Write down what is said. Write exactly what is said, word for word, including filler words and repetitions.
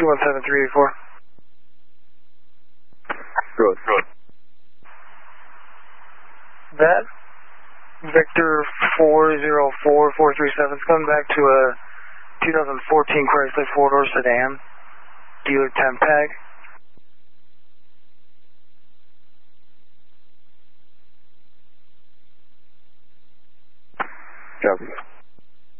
two one seven three eight four. Road, road. That Victor four zero four four three seven is coming back to a two thousand fourteen Chrysler four-door sedan, dealer temp tag. Copy.